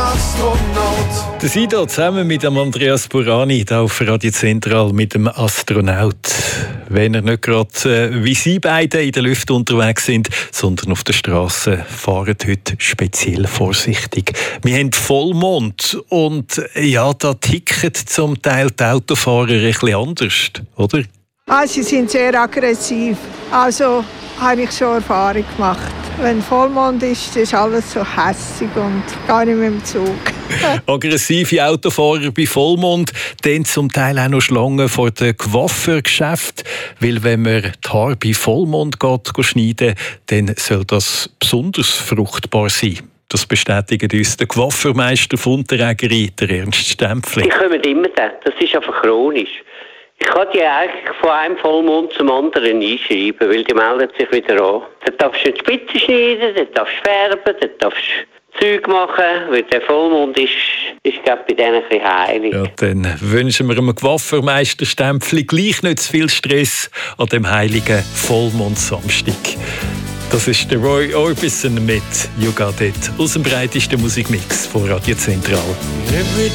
Der Sido zusammen mit dem Andreas Burani hier auf Radio Zentral mit dem Astronaut. Wenn er nicht gerade wie Sie beide in der Luft unterwegs sind, sondern auf der Straße, fahren heute speziell vorsichtig. Wir haben Vollmond und ja, da ticken zum Teil die Autofahrer ein bisschen anders, oder? Sie sind sehr aggressiv. Also habe ich schon Erfahrung gemacht. Wenn Vollmond ist, ist alles so hässig und gar nicht mehr im Zug. Aggressive Autofahrer bei Vollmond, dann zum Teil auch noch Schlangen vor den Coiffeurgeschäften, weil wenn man die Haare bei Vollmond geht schneiden, dann soll das besonders fruchtbar sein. Das bestätigt uns der Coiffeurmeister von Unterägeri, der Ernst Stempfli. Die kommen immer dann, das ist einfach chronisch. Ich kann die eigentlich von einem Vollmond zum anderen einschreiben, weil die melden sich wieder an. Dann darfst du die Spitze schneiden, dann darfst du färben, dann darfst du Zeug machen, weil der Vollmond ist glaube bei denen ein bisschen heilig. Ja, dann wünschen wir einem Coiffeurmeister Stempfli gleich nicht zu viel Stress an dem heiligen Vollmond-Samstag. Das ist der Roy Orbison mit «You Got It» aus dem breitesten Musikmix von Radio Zentral.